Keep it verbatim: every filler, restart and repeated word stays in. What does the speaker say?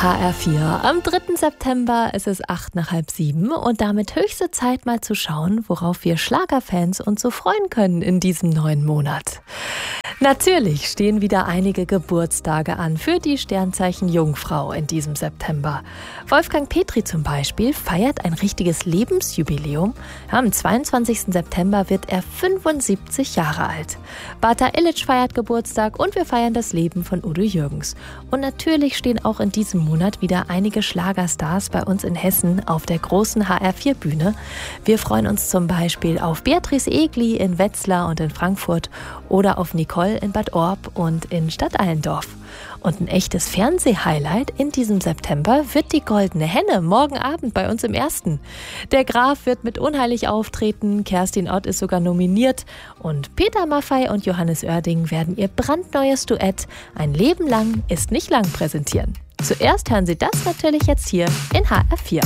H R vier. Am dritten September ist es acht nach halb sieben und damit höchste Zeit, mal zu schauen, worauf wir Schlagerfans uns so freuen können in diesem neuen Monat. Natürlich stehen wieder einige Geburtstage an für die Sternzeichen Jungfrau in diesem September. Wolfgang Petri zum Beispiel feiert ein richtiges Lebensjubiläum. Am zweiundzwanzigsten September wird er fünfundsiebzig Jahre alt. Bata Illich feiert Geburtstag und wir feiern das Leben von Udo Jürgens. Und natürlich stehen auch in diesem Monat wieder einige Schlagerstars bei uns in Hessen auf der großen H R vier Bühne. Wir freuen uns zum Beispiel auf Beatrice Egli in Wetzlar und in Frankfurt oder auf Nicole in Bad Orb und in Stadtallendorf. Und ein echtes Fernseh-Highlight in diesem September wird die Goldene Henne morgen Abend bei uns im Ersten. Der Graf wird mit Unheilig auftreten, Kerstin Ott ist sogar nominiert und Peter Maffay und Johannes Oerding werden ihr brandneues Duett Ein Leben lang ist nicht lang präsentieren. Zuerst hören Sie das natürlich jetzt hier in H R vier.